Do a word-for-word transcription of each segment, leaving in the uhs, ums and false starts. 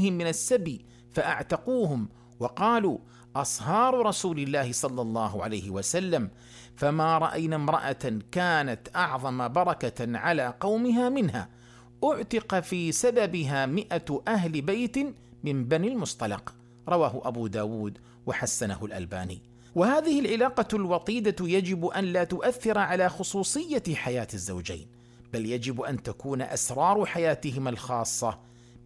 إخوتهم من السبي فأعتقوهم، وقالوا: أصهار رسول الله صلى الله عليه وسلم، فما رأينا امرأة كانت أعظم بركة على قومها منها، أعتق في سببها مئة أهل بيت من بني المصطلق. رواه أبو داود وحسنه الألباني. وهذه العلاقة الوطيدة يجب أن لا تؤثر على خصوصية حياة الزوجين، بل يجب أن تكون أسرار حياتهما الخاصة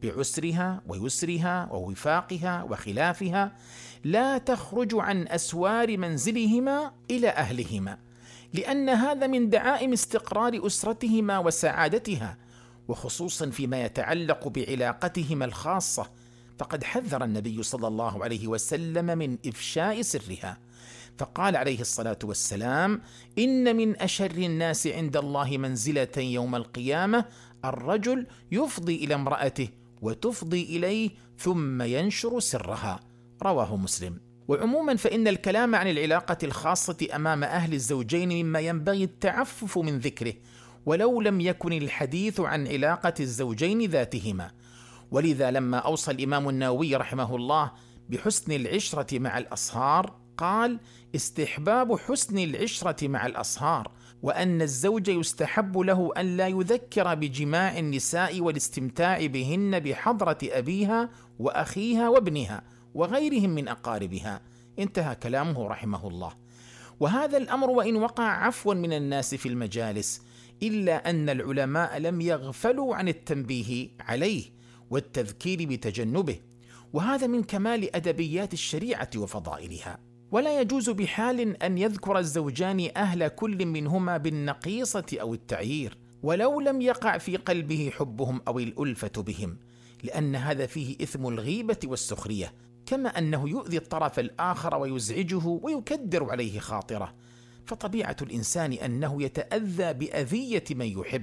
بعسرها ويسرها ووفاقها وخلافها لا تخرج عن أسوار منزلهما إلى أهلهما، لأن هذا من دعائم استقرار أسرتهما وسعادتها، وخصوصا فيما يتعلق بعلاقتهما الخاصة، فقد حذر النبي صلى الله عليه وسلم من إفشاء سرها، فقال عليه الصلاة والسلام: إن من أشر الناس عند الله منزلة يوم القيامة الرجل يفضي إلى امرأته وتفضي إليه ثم ينشر سرها. رواه مسلم. وعموما فإن الكلام عن العلاقة الخاصة أمام أهل الزوجين مما ينبغي التعفف من ذكره، ولو لم يكن الحديث عن علاقة الزوجين ذاتهما. ولذا لما أوصى الإمام النووي رحمه الله بحسن العشرة مع الأصهار قال: استحباب حسن العشرة مع الأصهار، وأن الزوج يستحب له أن لا يذكر بجماع النساء والاستمتاع بهن بحضرة أبيها وأخيها وابنها وغيرهم من أقاربها. انتهى كلامه رحمه الله. وهذا الأمر وإن وقع عفوا من الناس في المجالس، إلا أن العلماء لم يغفلوا عن التنبيه عليه والتذكير بتجنبه، وهذا من كمال أدبيات الشريعة وفضائلها. ولا يجوز بحال أن يذكر الزوجان أهل كل منهما بالنقيصة أو التعيير، ولو لم يقع في قلبه حبهم أو الألفة بهم، لأن هذا فيه إثم الغيبة والسخرية، كما أنه يؤذي الطرف الآخر ويزعجه ويكدر عليه خاطره، فطبيعة الإنسان أنه يتأذى بأذية من يحب.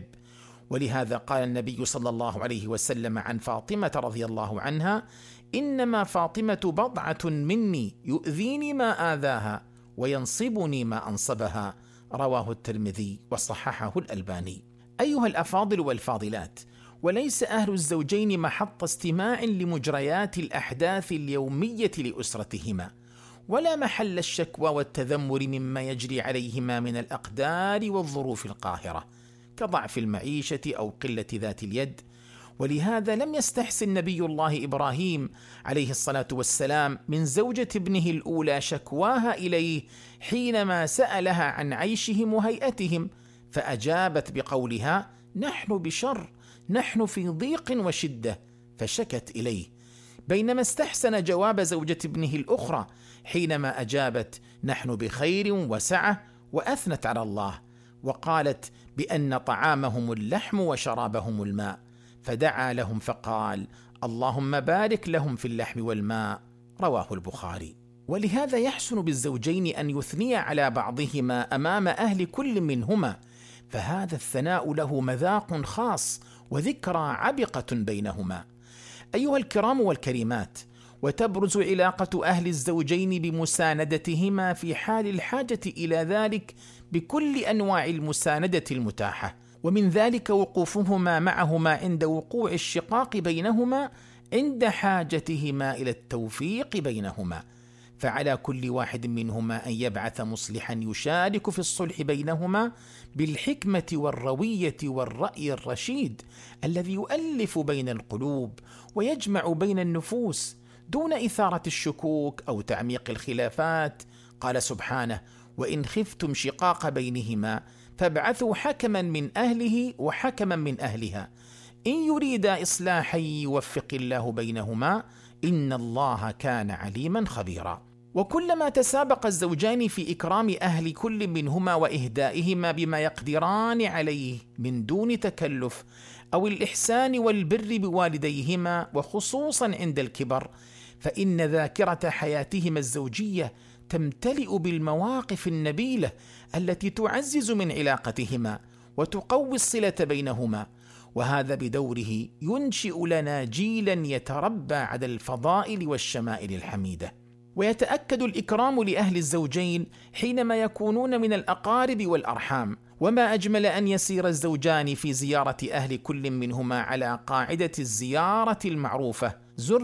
ولهذا قال النبي صلى الله عليه وسلم عن فاطمة رضي الله عنها: إنما فاطمة بضعة مني يؤذيني ما آذاها وينصبني ما أنصبها. رواه الترمذي وصححه الألباني. أيها الأفاضل والفاضلات، وليس أهل الزوجين محط استماع لمجريات الأحداث اليومية لأسرتهما، ولا محل الشكوى والتذمر مما يجري عليهما من الأقدار والظروف القاهرة كضعف المعيشة أو قلة ذات اليد. ولهذا لم يستحسن نبي الله إبراهيم عليه الصلاة والسلام من زوجة ابنه الأولى شكواها إليه حينما سألها عن عيشهم وهيئتهم، فأجابت بقولها: نحن بشر، نحن في ضيق وشدة، فشكت إليه، بينما استحسن جواب زوجة ابنه الأخرى حينما أجابت: نحن بخير وسعة، وأثنت على الله وقالت بأن طعامهم اللحم وشرابهم الماء، فدعا لهم فقال: اللهم بارك لهم في اللحم والماء. رواه البخاري. ولهذا يحسن بالزوجين أن يثني على بعضهما أمام أهل كل منهما، فهذا الثناء له مذاق خاص وذكرى عبقة بينهما. أيها الكرام والكريمات، وتبرز علاقة أهل الزوجين بمساندتهما في حال الحاجة إلى ذلك بكل أنواع المساندة المتاحة، ومن ذلك وقوفهما معهما عند وقوع الشقاق بينهما عند حاجتهما إلى التوفيق بينهما، فعلى كل واحد منهما أن يبعث مصلحا يشارك في الصلح بينهما بالحكمة والروية والرأي الرشيد الذي يؤلف بين القلوب ويجمع بين النفوس دون إثارة الشكوك أو تعميق الخلافات. قال سبحانه: وإن خفتم شقاق بينهما فابعثوا حكما من أهله وحكما من أهلها إن يريدا إصلاحا يوفق الله بينهما إن الله كان عليما خبيرا. وكلما تسابق الزوجان في إكرام أهل كل منهما وإهدائهما بما يقدران عليه من دون تكلف أو الإحسان والبر بوالديهما، وخصوصا عند الكبر، فإن ذاكرة حياتهما الزوجية تمتلئ بالمواقف النبيلة التي تعزز من علاقتهما وتقوي الصلة بينهما، وهذا بدوره ينشئ لنا جيلا يتربى على الفضائل والشمائل الحميدة. ويتأكد الإكرام لأهل الزوجين حينما يكونون من الأقارب والأرحام، وما أجمل أن يسير الزوجان في زيارة أهل كل منهما على قاعدة الزيارة المعروفة: زر